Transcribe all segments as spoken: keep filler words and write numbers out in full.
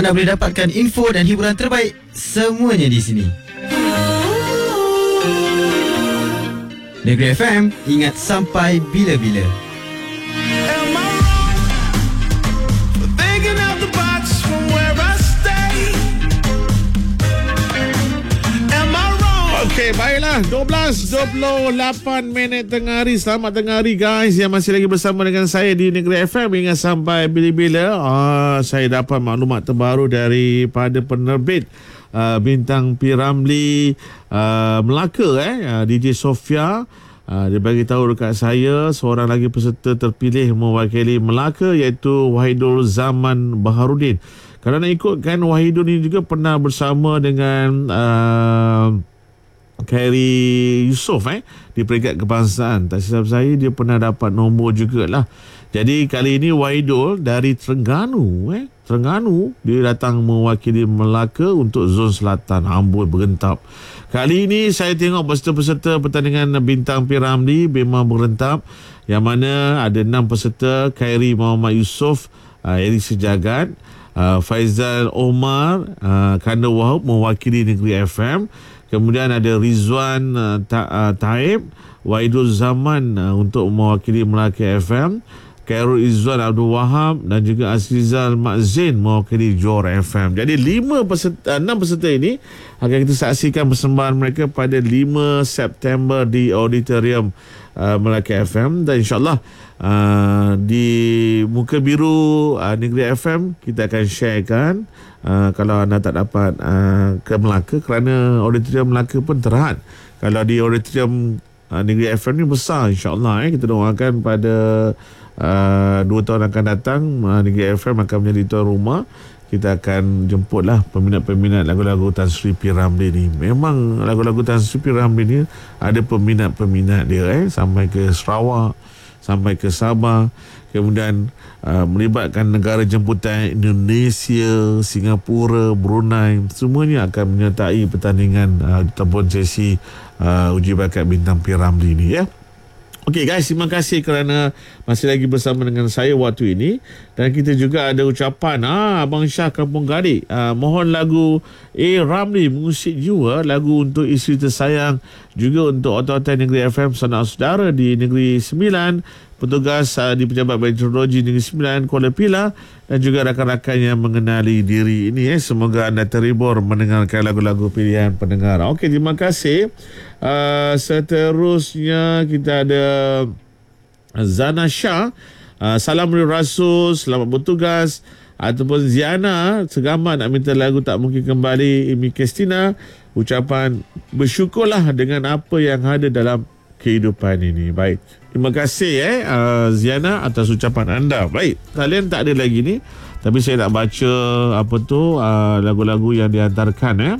anda boleh dapatkan info dan hiburan terbaik semuanya di sini. Negeri F M, ingat sampai bila-bila. Okey, baiklah. dua belas dua puluh lapan minit tengah hari. Selamat tengah hari, guys, yang masih lagi bersama dengan saya di Negeri F M hingga sampai bila-bila. Ah, saya dapat maklumat terbaru daripada penerbit uh, Bintang P. Ramlee uh, Melaka, eh, uh, D J Sofia. Uh, dia bagi tahu dekat saya seorang lagi peserta terpilih mewakili Melaka, iaitu Wahidul Zaman Baharudin. Kalau nak ikutkan, Wahidul ini juga pernah bersama dengan uh, Khairi Yusof eh di peringkat kebangsaan. Tak silap saya, dia pernah dapat nombor jugalah. Jadi kali ini Wahidul dari Terengganu eh Terengganu dia datang mewakili Melaka untuk zon selatan. Amboi, berentap. Kali ini saya tengok peserta-peserta pertandingan Bintang P. Ramlee memang berentap, yang mana ada enam peserta: Khairi Muhammad Yusof, uh, Eri Sejagat, uh, Faizal Omar, uh, Kanda Wahab mewakili Negeri F M. Kemudian ada Rizwan uh, Ta- uh, Taib, Wahidul Zaman uh, untuk mewakili Melaka F M, Khairul Izzuan Abdul Wahab dan juga Azizal Mak Zain mewakili Johor F M. Jadi lima peserta, enam peserta ini akan kita saksikan persembahan mereka pada lima September di Auditorium uh, Melaka F M, dan insyaAllah uh, di Muka Biru uh, Negeri F M kita akan sharekan uh, kalau anda tak dapat uh, ke Melaka, kerana Auditorium Melaka pun terhad. Kalau di Auditorium uh, Negeri F M ni besar, insyaAllah eh, kita doakan pada Uh, dua tahun akan datang uh, Negeri F M akan menjadi tuan rumah. Kita akan jemputlah peminat-peminat lagu-lagu Tan Sri P. Ramlee ni. Memang lagu-lagu Tan Sri P. Ramlee ni ada peminat-peminat dia eh sampai ke Sarawak, sampai ke Sabah. Kemudian uh, melibatkan negara jemputan Indonesia, Singapura, Brunei, semuanya akan menyertai pertandingan uh, ataupun sesi uh, uji bakat Bintang P. Ramlee ni ya. Okey guys, terima kasih kerana masih lagi bersama dengan saya waktu ini. Dan kita juga ada ucapan ah Abang Syah Kampung Gadik, ah, mohon lagu A. Ramlee Mengusik Jiwa, lagu untuk isteri tersayang, juga untuk otot-otot Negeri F M, sanak saudara di Negeri Sembilan, petugas uh, di Pejabat Meteorologi Negeri Sembilan Kuala Pilah, dan juga rakan-rakan yang mengenali diri ini eh. Semoga anda terhibur mendengarkan lagu-lagu pilihan pendengar. Okey, terima kasih. Uh, seterusnya kita ada Zana Shah, uh, salam dari Rasul, selamat bertugas. Ataupun Ziana Segamat nak minta lagu Tak Mungkin Kembali, Imi Kristina, ucapan bersyukurlah dengan apa yang ada dalam kehidupan ini. Baik, terima kasih eh uh, Ziana atas ucapan anda. Baik, kalian tak ada lagi ni, tapi saya nak baca apa tu uh, lagu-lagu yang dihantarkan eh.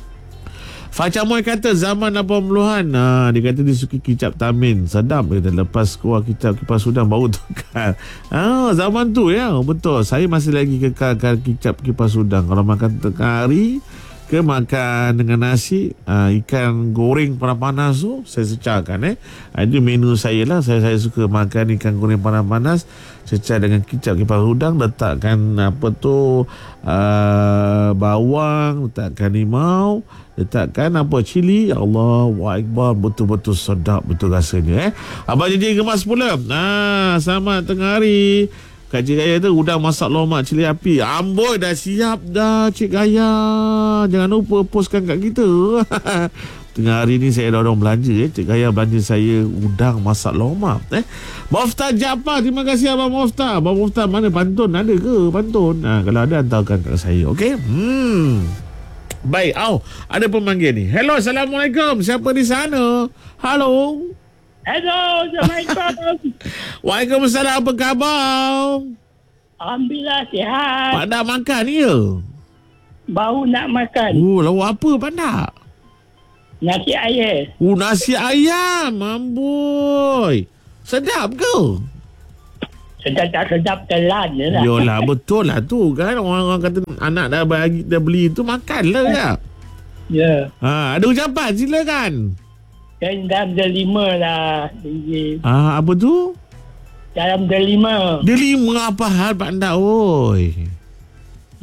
Faca Moy kata zaman lapan puluhan, ha, dia kata dia suka kicap Tamin. Sedap dia kata, lepas keluar kicap Kipas Sudan baru tukar. Ha, zaman tu ya, betul. Saya masih lagi kekalkan kicap Kipas Sudan. Kalau makan tengah hari ke makan dengan nasi, uh, ikan goreng panas-panas tu saya secarkan eh. Itu menu saya lah. Saya saya suka makan ikan goreng panas-panas, secar dengan kicap Kipas Udang, letakkan apa tu uh, bawang, letakkan limau, letakkan apa cili. Allahu Akbar, betul-betul sedap betul rasanya eh. Abang Jadi Gemas pula. Ah, selamat tengah hari. Kak Cik Gaya tu udang masak lomak cili api. Amboi, dah siap dah Cik Gaya. Jangan lupa postkan kat kita. Tengah hari ni saya ada orang belanja eh. Cik Gaya belanja saya udang masak lomak eh. Moftah Jaafar, terima kasih Abang Moftah. Abang Moftah mana pantun, ada ke pantun? Ha, kalau ada hantarkan kat saya, okey? Hmm. Baik, oh, ada pemanggil ni. Hello, Assalamualaikum. Siapa di sana? Halo. Hello, Assalamualaikum. Waalaikumsalam, apa khabar? Alhamdulillah, sihat. Pak dah makan ni ya? Baru nak makan. Oh, lauk apa Pak dah? Nasi ayam. Oh, nasi ayam. Amboi. Sedap ke? Sedap tak sedap telan je lah. Yolah, betul lah tu kan. Orang-orang kata anak dah bagi, dah beli tu, makanlah ya. Ya. Ha, ada ucapan, silakan. Dan dalam delima lah. Ah, apa tu? Dalam delima. Delima apa hal Pak Ndak, oi?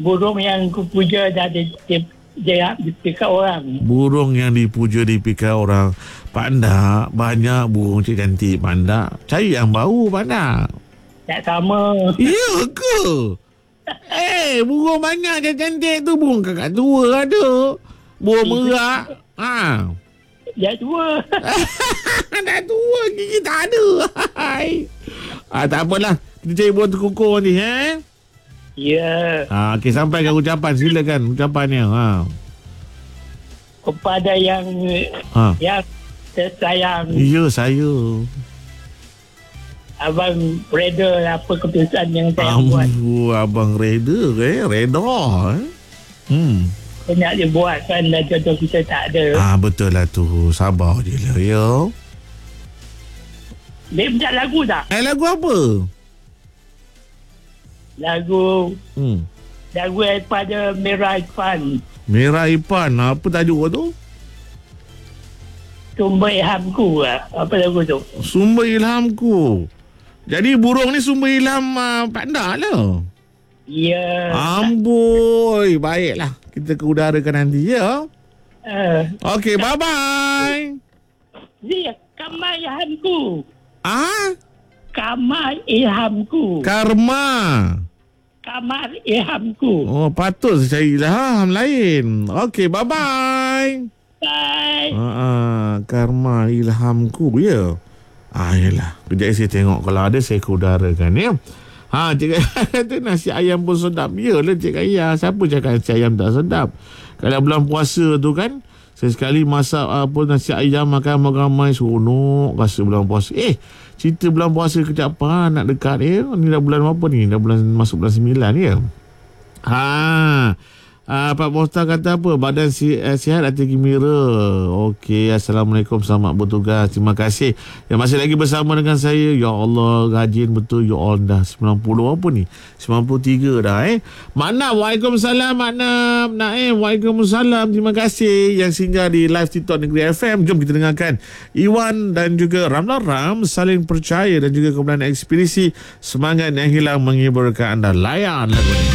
burung yang kupuja dah di, di, di, di pika orang. Burung yang dipuja dipikir orang. Panda, banyak burung cik cantik panda. Cari yang bau panda. Tak sama. Ya ke? Eh, burung banyak cik cantik tu. Burung kakak tua ada. Burung merak. Ha. Dah tua. Dah tua, gigi tak ada. Ah, tak apalah. Kita cari burung terkukur ni, eh? Ya. Ah, okey, sampaikan ucapan. Silakan ucapannya. Ha. Kepada yang Ha. yang tersayang, Ya, saya. Abang reda apa keputusan yang saya buat. Ambu, abang reda, eh? Reda, eh? Hmm. Saya nak dia buat kan, dah jodoh kita tak ada. Ah, betul lah tu. Sabar je lah, ya. Dia punya lagu tak? Eh, lagu apa? Lagu Hmm. lagu daripada Merah Ipan. Merah Ipan. Apa tajuk tu? Sumber ilhamku lah. Apa lagu tu? Sumber ilhamku. Jadi burung ni sumber ilham uh, panda lah. Ya. Amboi. Baiklah. Kita ke udarakan nanti, ya. Uh, Okey, bye-bye. dia kamar ilhamku. Ah? Kamar ilhamku. Karma. Kamar ilhamku. Oh, patut saya cari ilham lain. Okey, bye-bye. Bye. Ah, karma ilhamku, ya. Ah, yelah. Kejap saya tengok. Kalau ada, saya ke udarakan, ya. Ha, cik kata nasi ayam pun sedap. Yalah, cik Kaya. Siapa cakap nasi ayam tak sedap? Kalau bulan puasa tu kan, saya sekali masak apa nasi ayam, makan ramai-ramai, seronok rasa bulan puasa. Eh, cerita bulan puasa kejap apa nak dekat, ya. Ni dah bulan apa ni? Dah bulan masuk bulan sembilan, ya. Ha. Uh, Pak Mohtar kata apa? Badan si, uh, sihat hati gembira. Okey, Assalamualaikum, selamat bertugas. Terima kasih yang masih lagi bersama dengan saya. Ya Allah, rajin betul. Ya Allah, dah sembilan puluh apa ni? sembilan puluh tiga dah, eh. Makna, Waalaikumsalam, Makna. Naim, Waalaikumsalam. Terima kasih yang singgah di live TikTok Negeri F M. Jom kita dengarkan Iwan dan juga Ramlan Ram, Saling Percaya, dan juga kumpulan Ekspedisi Semangat Yang Hilang menghiburkan anda. Layan lagu ni.